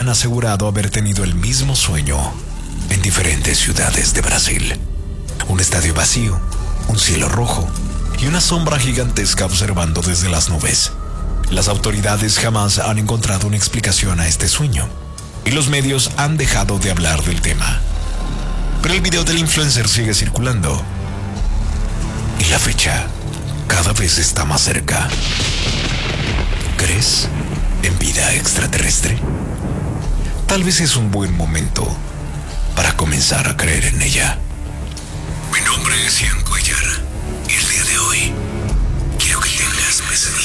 han asegurado haber tenido el mismo sueño en diferentes ciudades de Brasil. Un estadio vacío, un cielo rojo y una sombra gigantesca observando desde las nubes. Las autoridades jamás han encontrado una explicación a este sueño y los medios han dejado de hablar del tema. Pero el video del influencer sigue circulando y la fecha cada vez está más cerca. ¿Crees en vida extraterrestre? Tal vez es un buen momento para comenzar a creer en ella. Mi nombre es Ian Cuellar y el día de hoy quiero que tengas pesadillas.